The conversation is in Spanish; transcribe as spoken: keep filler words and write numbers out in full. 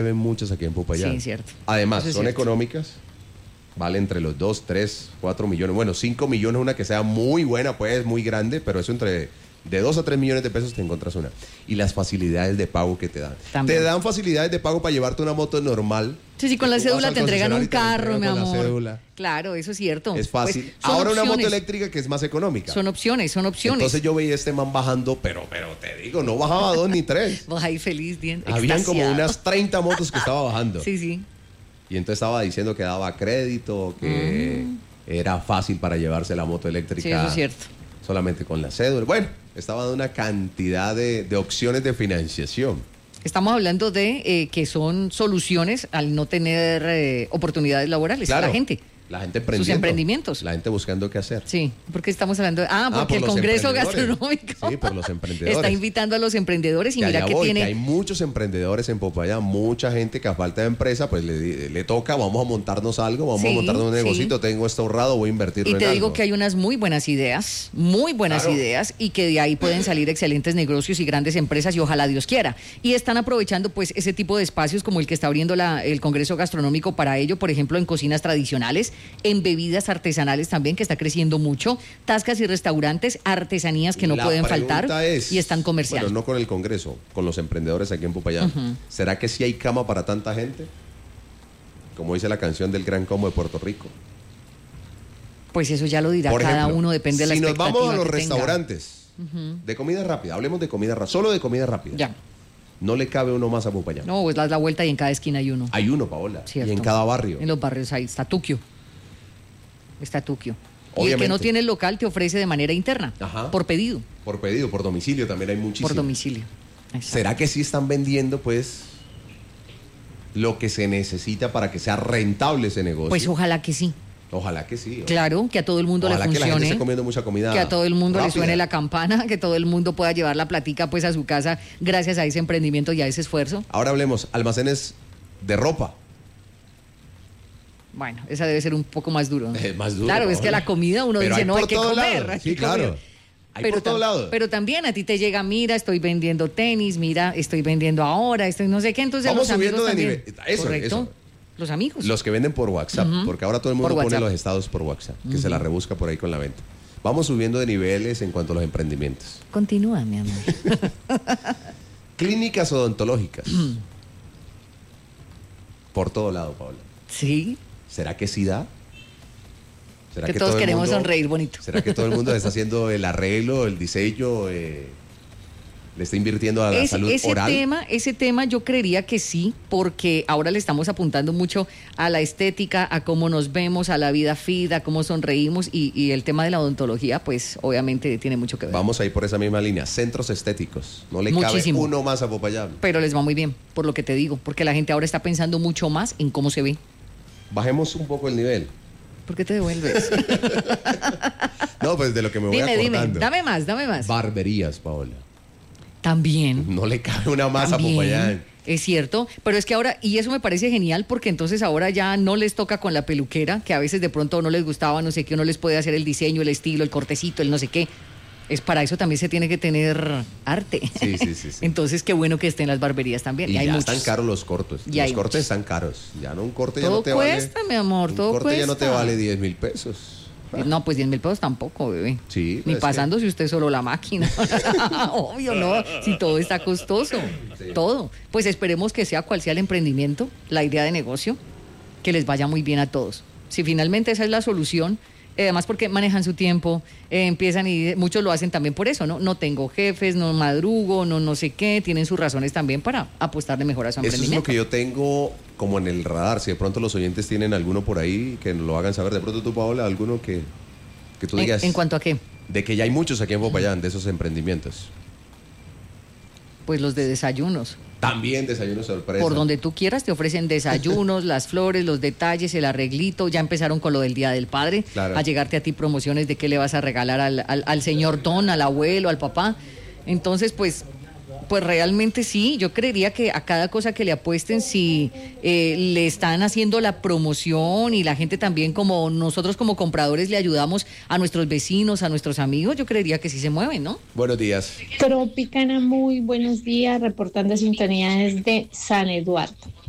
ven muchas aquí en Popayán. Sí, cierto. Además, Eso son es cierto. económicas, vale entre los dos, tres, cuatro millones, bueno, cinco millones, una que sea muy buena, pues, muy grande, pero eso entre de dos a tres millones de pesos te encuentras una. Y las facilidades de pago que te dan. También. Te dan facilidades de pago para llevarte una moto normal. Sí, sí, con la Tú vas cédula al te entregan un concesionario y te carro, mi entregan con la amor. cédula. Claro, eso es cierto. Es fácil. Pues, son Ahora una moto opciones. eléctrica que es más económica. Son opciones, son opciones. Entonces yo veía a este man bajando, pero, pero te digo, no bajaba dos ni tres. Vos ahí feliz, bien Habían como extasiado. unas treinta motos que estaba bajando. Sí, sí. Y entonces estaba diciendo que daba crédito, que Mm. era fácil para llevarse la moto eléctrica. Sí, eso es cierto. Solamente con la cédula. Bueno, estaba dando una cantidad de, de opciones de financiación. Estamos hablando de eh, que son soluciones al no tener eh, oportunidades laborales a Claro, la gente. La gente emprendiendo. Sus emprendimientos. La gente buscando qué hacer. Sí, porque estamos hablando de... Ah, Ah, porque por el los Congreso emprendedores. Gastronómico Sí, por los emprendedores. está invitando a los emprendedores y Que mira allá que voy, tiene... que hay muchos emprendedores en Popayán, mucha gente que a falta de empresa, pues le, le toca, vamos a montarnos algo, vamos Sí, a montarnos un sí. negocito, tengo esto ahorrado, voy a invertirlo Y en te digo algo. que hay unas muy buenas ideas, muy buenas Claro. ideas, y que de ahí pueden salir excelentes negocios y grandes empresas, y ojalá Dios quiera. Y están aprovechando pues ese tipo de espacios como el que está abriendo la, el Congreso Gastronómico para ello, por ejemplo, en cocinas tradicionales, en bebidas artesanales también, que está creciendo mucho, tascas y restaurantes, artesanías que no La pueden pregunta faltar es, y están comerciales. Bueno, no con el Congreso, con los emprendedores aquí en Popayán. Ujú. ¿Será que sí hay cama para tanta gente? Como dice la canción del Gran Combo de Puerto Rico. Pues eso ya lo dirá Por cada ejemplo, uno, depende de la si nos expectativa vamos a los que tenga. restaurantes de comida rápida, hablemos de comida rápida, solo de comida rápida. Ya. No le cabe uno más a Popayán. No, pues das la vuelta y en cada esquina hay uno. Hay uno, Paola. Cierto. Y en cada barrio. En los barrios ahí está Tuquio. Está Tuquio. Y el Obviamente. que no tiene el local te ofrece de manera interna, Ajá. por pedido, Por pedido, por domicilio también hay muchísimo. por domicilio. Exacto. ¿Será que sí están vendiendo, pues, lo que se necesita para que sea rentable ese negocio? Pues ojalá que sí. Ojalá que sí. Claro, que a todo el mundo Ojalá le que la gente funcione. esté comiendo mucha comida Que a todo el mundo le rápida. suene la campana, que todo el mundo pueda llevar la platica pues a su casa gracias a ese emprendimiento y a ese esfuerzo. Ahora hablemos, almacenes de ropa. Bueno, esa debe ser un poco más duro, ¿no? Es más duro, Claro, es que Paola. la comida uno Pero dice, hay no, por hay que todos comer. lados. hay Sí, que claro. comer. Hay Pero, por todos tam- lados. pero también a ti te llega, mira, estoy vendiendo tenis, mira, estoy vendiendo ahora, estoy no sé qué, entonces Vamos los amigos subiendo de también. nivel. Eso, Correcto. eso. Los amigos. Los que venden por WhatsApp, Ujú. porque ahora todo el mundo Por pone WhatsApp. los estados por WhatsApp, que se la rebusca por ahí con la venta. Vamos subiendo de niveles en cuanto a los emprendimientos. Continúa, mi amor. Clínicas odontológicas. por todo lado, Paola. Sí, ¿Será que sí da? ¿Será que todo todos el queremos mundo- sonreír bonito. ¿Será que todo el mundo está haciendo el arreglo, el diseño, eh, le está invirtiendo a la Ese, salud ese oral? tema, ese tema yo creería que sí, porque ahora le estamos apuntando mucho a la estética, a cómo nos vemos, a la vida fit, a cómo sonreímos, y, y el tema de la odontología, pues obviamente tiene mucho que ver. Vamos a ir por esa misma línea. Centros estéticos. No le Muchísimo. cabe uno más a Popayán. Pero les va muy bien, por lo que te digo, porque la gente ahora está pensando mucho más en cómo se ve. Bajemos un poco el nivel. ¿Por qué te devuelves? No, pues de lo que me voy dime, dime, acordando. dame más, dame más. Barberías, Paola. También. No le cabe una más También, a Popayán. es cierto, pero es que ahora, y eso me parece genial, porque entonces ahora ya no les toca con la peluquera, que a veces de pronto no les gustaba, no sé qué, uno les puede hacer el diseño, el estilo, el cortecito, el no sé qué. Es para eso también se tiene que tener arte. Sí, sí, sí, sí. Entonces, qué bueno que estén las barberías también. Y Y hay ya muchos. están caros los cortes. Ya los hay cortes muchos. están caros. Ya no un corte ya Todo no te cuesta, vale. mi amor, un todo corte ya no te cuesta. vale diez mil pesos. No, pues diez mil pesos tampoco, bebé. Sí, Ni es pasando si usted solo la máquina. Obvio, no. Si todo está costoso. Sí. Todo. Pues esperemos que sea cual sea el emprendimiento, la idea de negocio, que les vaya muy bien a todos. Si finalmente esa es la solución, eh, además porque manejan su tiempo, eh, empiezan y muchos lo hacen también por eso, ¿no? No tengo jefes, no madrugo, no no sé qué, tienen sus razones también para apostarle mejor a su Eso es emprendimiento. lo que yo tengo como en el radar. Si de pronto los oyentes tienen alguno por ahí, que nos lo hagan saber. De pronto tú, Paola, alguno que, que tú ¿En, digas. en cuanto a qué? De que ya hay muchos aquí en Popayán, de esos emprendimientos. Pues los de desayunos. También desayuno sorpresa. Por donde tú quieras te ofrecen desayunos, las flores, los detalles, el arreglito. Ya empezaron con lo del Día del Padre, Claro. a llegarte a ti promociones de qué le vas a regalar al, al, al señor Don, al abuelo, al papá. Entonces, pues, pues realmente sí, yo creería que a cada cosa que le apuesten, si eh, le están haciendo la promoción y la gente también, como nosotros como compradores le ayudamos a nuestros vecinos, a nuestros amigos, yo creería que sí se mueven, ¿no? Buenos días. Tropicana, muy buenos días, reportando sintonía desde San Eduardo.